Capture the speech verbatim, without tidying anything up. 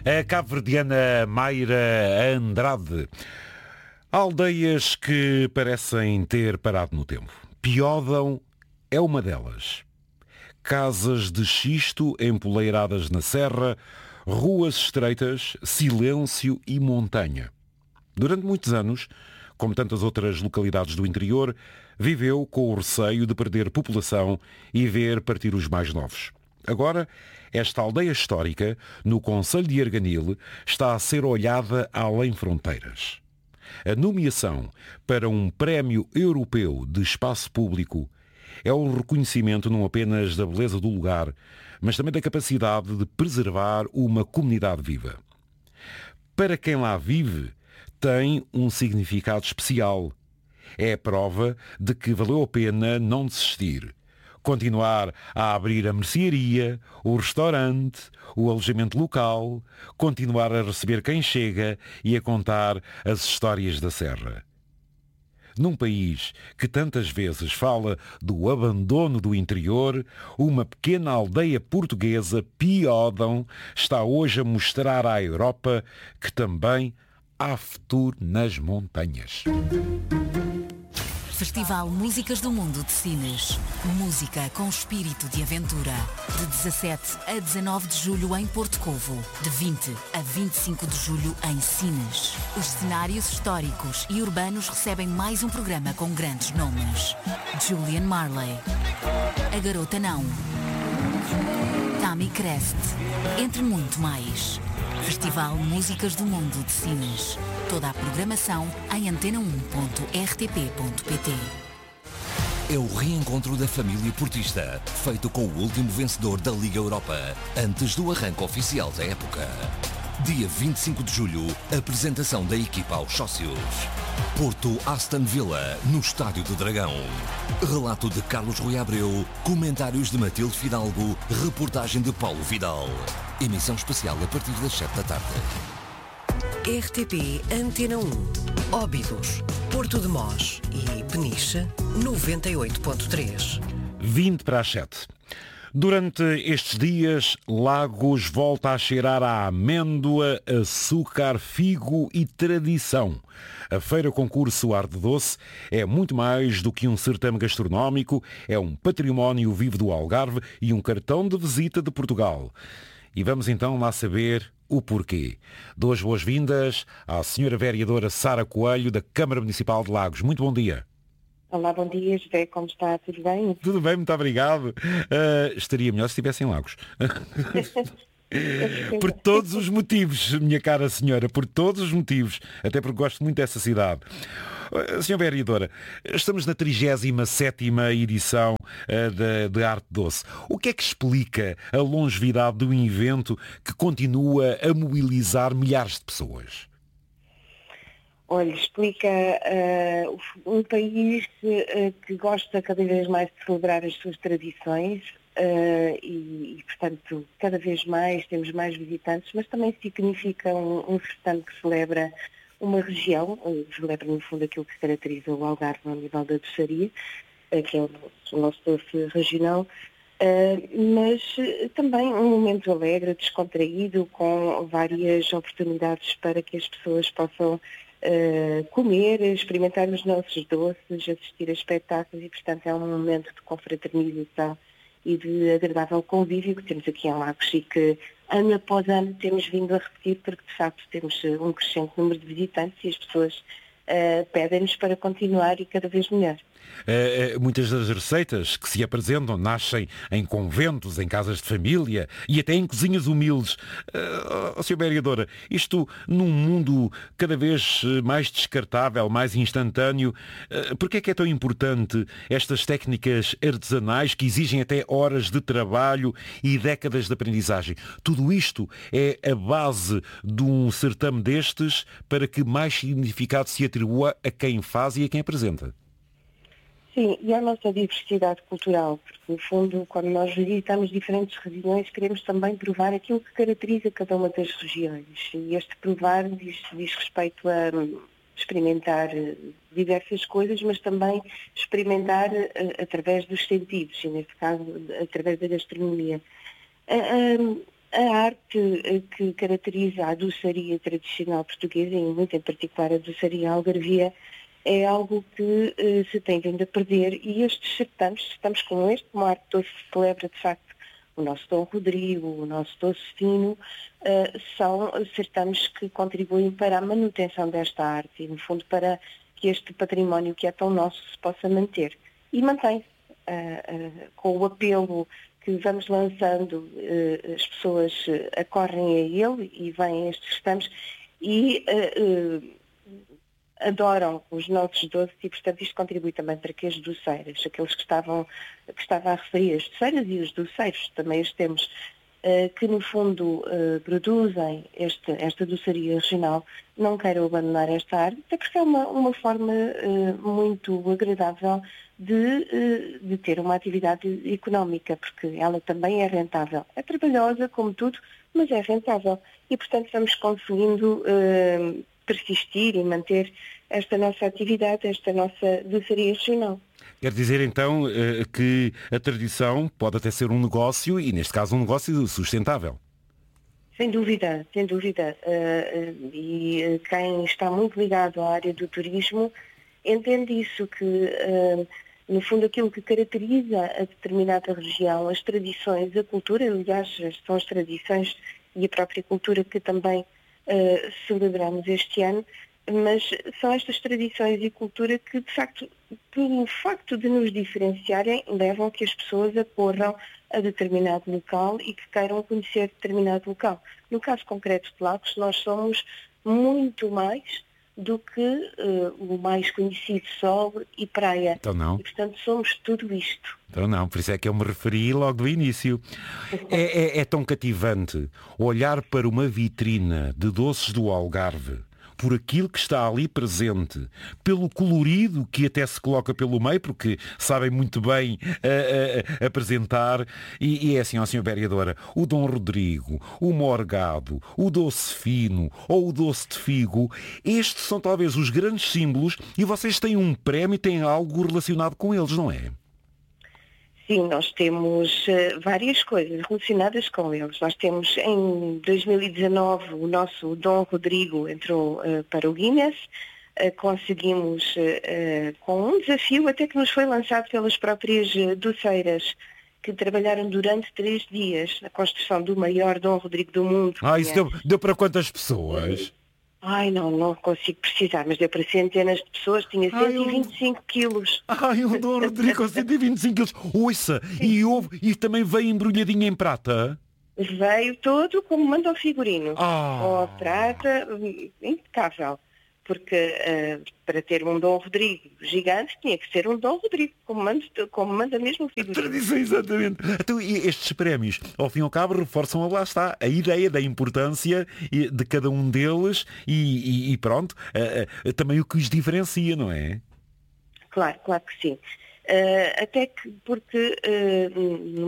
A cabo-verdiana Mayra Andrade. Há aldeias que parecem ter parado no tempo. Piódão é uma delas. Casas de xisto empoleiradas na serra, ruas estreitas, silêncio e montanha. Durante muitos anos, como tantas outras localidades do interior, viveu com o receio de perder população e ver partir os mais novos. Agora, esta aldeia histórica, no concelho de Arganil, está a ser olhada além fronteiras. A nomeação para um prémio europeu de espaço público é um reconhecimento não apenas da beleza do lugar, mas também da capacidade de preservar uma comunidade viva. Para quem lá vive, tem um significado especial. É a prova de que valeu a pena não desistir. Continuar a abrir a mercearia, o restaurante, o alojamento local, continuar a receber quem chega e a contar as histórias da serra. Num país que tantas vezes fala do abandono do interior, uma pequena aldeia portuguesa, Piódão, está hoje a mostrar à Europa que também há futuro nas montanhas. Festival Músicas do Mundo de Sines. Música com espírito de aventura. De dezassete a dezanove de julho em Porto Covo. De vinte a vinte e cinco de julho em Sines. Os cenários históricos e urbanos recebem mais um programa com grandes nomes. Julian Marley. A Garota Não. Tammy Crest. Entre muito mais. Festival Músicas do Mundo de Sines. Toda a programação em antena um ponto r t p ponto p t. É o reencontro da família portista, feito com o último vencedor da Liga Europa, antes do arranque oficial da época. Dia vinte e cinco de julho, apresentação da equipa aos sócios. Porto Aston Villa, no Estádio do Dragão. Relato de Carlos Rui Abreu, comentários de Matilde Fidalgo, reportagem de Paulo Vidal. Emissão especial a partir das sete da tarde. R T P Antena um, Óbidos, Porto de Mós e Peniche, noventa e oito ponto três. vinte para as sete. Durante estes dias, Lagos volta a cheirar a amêndoa, açúcar, figo e tradição. A Feira Concurso Arde Doce é muito mais do que um certame gastronómico, é um património vivo do Algarve e um cartão de visita de Portugal. E vamos então lá saber o porquê. Dou as boas-vindas à senhora vereadora Sara Coelho, da Câmara Municipal de Lagos. Muito bom dia. Olá, bom dia, José, como está? Tudo bem? Tudo bem, muito obrigado. Uh, estaria melhor se estivesse em Lagos. Por todos os motivos, minha cara senhora, por todos os motivos, até porque gosto muito dessa cidade. senhora vereadora, estamos na trigésima sétima edição uh, de, de Arte Doce. O que é que explica a longevidade de um evento que continua a mobilizar milhares de pessoas? Olha, explica uh, um país uh, que gosta cada vez mais de celebrar as suas tradições uh, e, e, portanto, cada vez mais temos mais visitantes, mas também significa um, um certame que celebra uma região, uh, celebra no fundo aquilo que caracteriza o Algarve ao nível da doçaria, uh, que é o nosso, o nosso doce regional. Uh, mas uh, também um momento alegre, descontraído, com várias oportunidades para que as pessoas possam Uh, comer, experimentar os nossos doces, assistir a espetáculos e, portanto, é um momento de confraternização e de agradável convívio que temos aqui em Lagos e que ano após ano temos vindo a repetir porque, de facto, temos um crescente número de visitantes e as pessoas uh, pedem-nos para continuar e cada vez melhor. Uh, muitas das receitas que se apresentam nascem em conventos, em casas de família e até em cozinhas humildes. Uh, senhora vereadora, isto num mundo cada vez mais descartável, mais instantâneo, uh, porquê é que é tão importante estas técnicas artesanais que exigem até horas de trabalho e décadas de aprendizagem? Tudo isto é a base de um certame destes para que mais significado se atribua a quem faz e a quem apresenta. Sim, e a nossa diversidade cultural, porque no fundo, quando nós visitamos diferentes regiões, queremos também provar aquilo que caracteriza cada uma das regiões. E este provar diz, diz respeito a experimentar diversas coisas, mas também experimentar uh, através dos sentidos, e neste caso, através da gastronomia. Uh, uh, A arte que caracteriza a doçaria tradicional portuguesa, e muito em particular a doçaria algarvia, é algo que uh, se tem vindo a perder, e estes certames, estamos com este, como a arte doce celebra de facto o nosso Dom Rodrigo, o nosso Doce Fino, uh, são certames que contribuem para a manutenção desta arte e, no fundo, para que este património que é tão nosso se possa manter. E mantém-se uh, uh, com o apelo que vamos lançando, uh, as pessoas uh, acorrem a ele e vêm a estes certames e uh, uh, adoram os nossos doces e, portanto, isto contribui também para que as doceiras, aqueles que estavam, que estava a referir, as doceiras e os doceiros, também os temos, uh, que no fundo uh, produzem este, esta doçaria regional, não queiram abandonar esta arte, até porque é uma, uma forma uh, muito agradável de, uh, de ter uma atividade económica, porque ela também é rentável. É trabalhosa, como tudo, mas é rentável. E, portanto, vamos conseguindo Uh, persistir e manter esta nossa atividade, esta nossa doçaria regional. Quer dizer, então, que a tradição pode até ser um negócio, e neste caso um negócio sustentável. Sem dúvida, sem dúvida. Uh, e quem está muito ligado à área do turismo entende isso, que uh, no fundo aquilo que caracteriza a determinada região, as tradições, a cultura, aliás, são as tradições e a própria cultura que também Uh, celebramos este ano, mas são estas tradições e cultura que, de facto, pelo facto de nos diferenciarem, levam que as pessoas acorram a determinado local e que queiram conhecer determinado local. No caso concreto de Lagos, nós somos muito mais do que uh, o mais conhecido sol e praia. Então não. E, portanto, somos tudo isto. Então não, por isso é que eu me referi logo do início. É, é, é tão cativante olhar para uma vitrina de doces do Algarve, por aquilo que está ali presente, pelo colorido que até se coloca pelo meio, porque sabem muito bem uh, uh, apresentar, e, e é assim, ó senhora vereadora, o Dom Rodrigo, o Morgado, o Doce Fino ou o Doce de Figo, estes são talvez os grandes símbolos, e vocês têm um prémio, têm algo relacionado com eles, não é? Sim, nós temos uh, várias coisas relacionadas com eles. Nós temos em dois mil e dezanove o nosso Dom Rodrigo entrou uh, para o Guinness, uh, conseguimos uh, com um desafio até que nos foi lançado pelas próprias uh, doceiras, que trabalharam durante três dias na construção do maior Dom Rodrigo do mundo. Ah, isso deu, deu para quantas pessoas? Ai, não, não consigo precisar, mas deu para centenas de pessoas, tinha cento e vinte e cinco quilos. Ai, o Dom Rodrigo com cento e vinte e cinco quilos. Ouça, e, houve, e também veio embrulhadinho em prata? Veio todo como manda o figurino. Ah. Ó, prata, impecável. Porque uh, para ter um Dom Rodrigo gigante tinha que ser um Dom Rodrigo, como manda, como manda mesmo o figurino. Tradição, exatamente. Então, estes prémios, ao fim e ao cabo, reforçam, lá está, a ideia da importância de cada um deles e, e, e pronto, uh, uh, também o que os diferencia, não é? Claro, claro que sim. Uh, até que porque uh,